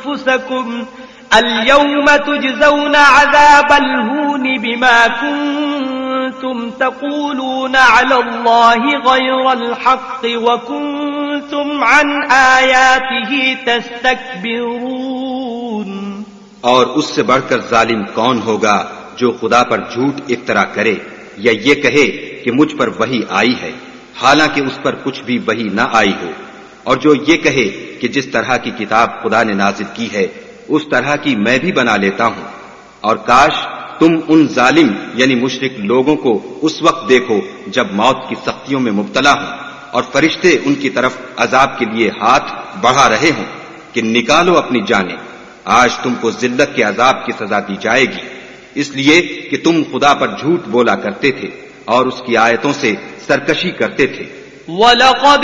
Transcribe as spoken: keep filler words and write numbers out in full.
अनफुसकुम अल-यौम तुजज़ौना अज़ाबल हून बिमा कुंतुम तक़ूलून अलल्लाहि गैरल हक़्क़ व कुंतुम अन आयातिही तस्तकबिरून। और उससे बढ़कर जालिम कौन होगा जो खुदा पर झूठ इफ्तरा करे या ये कहे कि मुझ पर वही आई है, हालांकि उस पर कुछ भी वही न आई हो, और जो ये कहे कि जिस तरह की किताब खुदा ने नाजिल की है उस तरह की मैं भी बना लेता हूं। और काश तुम उन जालिम यानी मुशरिक लोगों को उस वक्त देखो जब मौत की सख्तियों में मुब्तला हो और फरिश्ते उनकी तरफ अजाब के लिए हाथ बढ़ा रहे हों कि निकालो अपनी जानें, आज तुमको जिल्लत के अजाब की सजा दी जाएगी, इसलिए कि तुम खुदा पर झूठ बोला करते थे और उसकी आयतों से सरकशी करते थे। वलक़द